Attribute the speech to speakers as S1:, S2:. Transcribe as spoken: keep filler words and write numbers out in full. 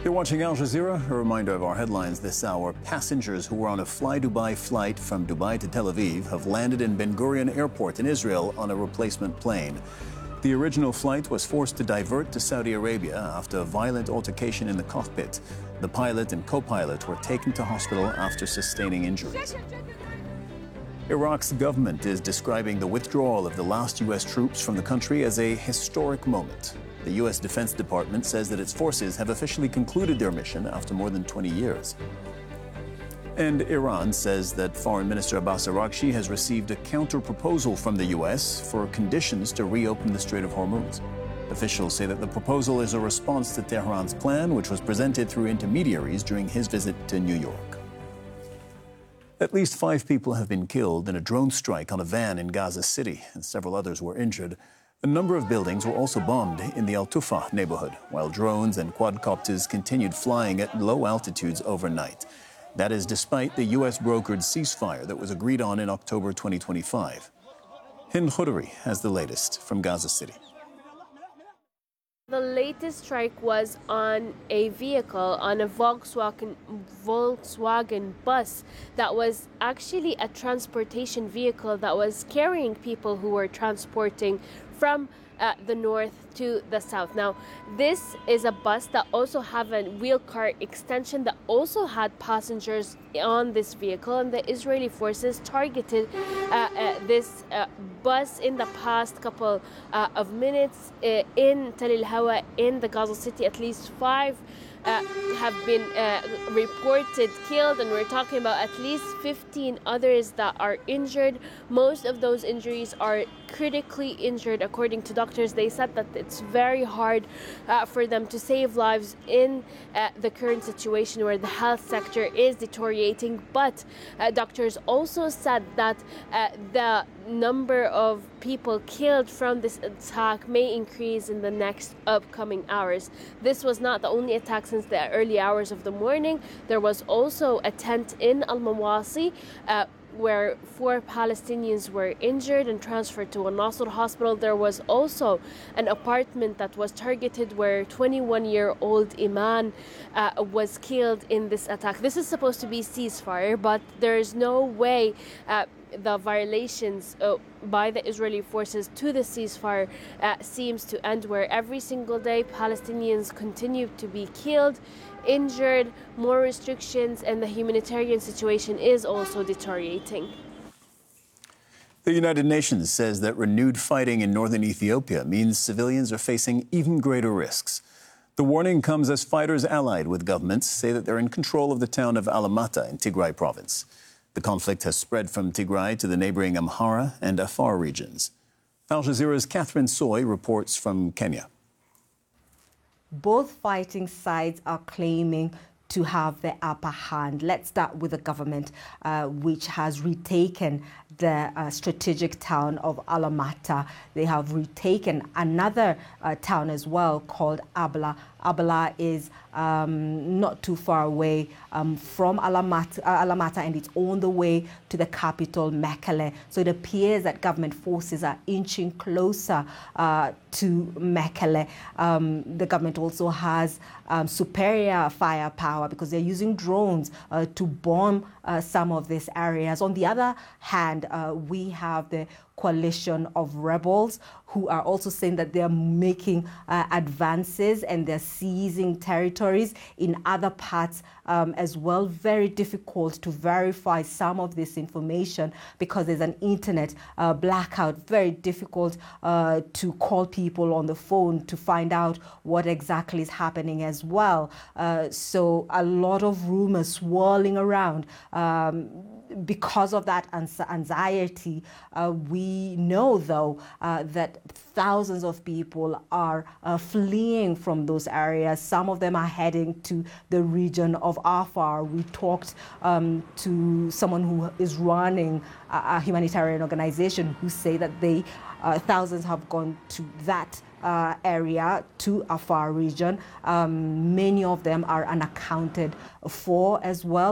S1: You're watching Al Jazeera. A reminder of our headlines this hour. Passengers who were on a Fly Dubai flight from Dubai to Tel Aviv have landed in Ben Gurion Airport in Israel on a replacement plane. The original flight was forced to divert to Saudi Arabia after a violent altercation in the cockpit. The pilot and co-pilot were taken to hospital after sustaining injuries. Iraq's government is describing the withdrawal of the last U S troops from the country as a historic moment. The U S Defense Department says that its forces have officially concluded their mission after more than twenty years. And Iran says that Foreign Minister Abbas Araghchi has received a counter-proposal from the U S for conditions to reopen the Strait of Hormuz. Officials say that the proposal is a response to Tehran's plan, which was presented through intermediaries during his visit to New York. At least five people have been killed in a drone strike on a van in Gaza City, and several others were injured. A number of buildings were also bombed in the Al-Tufa neighborhood, while drones and quadcopters continued flying at low altitudes overnight. That is despite the U S-brokered ceasefire that was agreed on in October twenty twenty-five. Hind Khudri has the latest from Gaza City.
S2: The latest strike was on a vehicle, on a Volkswagen, Volkswagen bus that was actually a transportation vehicle that was carrying people who were transporting from uh, the north to the south. Now, this is a bus that also had a wheel car extension that also had passengers on this vehicle, and the Israeli forces targeted uh, uh, this uh, bus in the past couple uh, of minutes uh, in Tel El Hawa in the Gaza City. At least five Uh, have been uh, reported killed, and we're talking about at least fifteen others that are injured. Most of those injuries are critically injured, according to doctors. They said that it's very hard uh, for them to save lives in uh, the current situation where the health sector is deteriorating. But uh, doctors also said that uh, the number of people killed from this attack may increase in the next upcoming hours. This was not the only attack since the early hours of the morning. There was also a tent in Al-Mawasi uh, where four Palestinians were injured and transferred to Al-Nasr hospital. There was also an apartment that was targeted where twenty-one-year-old Iman uh, was killed in this attack. This is supposed to be ceasefire, but there is no way uh, the violations uh, by the Israeli forces to the ceasefire uh, seems to end, where every single day Palestinians continue to be killed, injured, more restrictions, and the humanitarian situation is also deteriorating.
S1: The United Nations says that renewed fighting in northern Ethiopia means civilians are facing even greater risks. The warning comes as fighters allied with governments say that they're in control of the town of Alamata in Tigray province. The conflict has spread from Tigray to the neighboring Amhara and Afar regions. Al Jazeera's Catherine Soy reports from Kenya.
S3: Both fighting sides are claiming to have the upper hand. Let's start with the government, uh, which has retaken the uh, strategic town of Alamata. They have retaken another uh, town as well called Abla. Abla is um, not too far away um, from Alamata, uh, Alamata, and it's on the way to the capital, Mekelle. So it appears that government forces are inching closer uh, to Mekelle. Um, the government also has um, superior firepower because they're using drones uh, to bomb uh, some of these areas. On the other hand, uh, we have the coalition of rebels who are also saying that they're making uh, advances and they're seizing territories in other parts um, as well. Very difficult to verify some of this information because there's an internet uh, blackout. Very difficult uh, to call people on the phone to find out what exactly is happening as well. Uh, so a lot of rumors swirling around. Um, Because of that anxiety, uh, we know, though, uh, that thousands of people are uh, fleeing from those areas. Some of them are heading to the region of Afar. We talked um, to someone who is running a, a humanitarian organization who say that they, uh, thousands have gone to that Uh, area, to Afar region. Um, many of them are unaccounted for as well.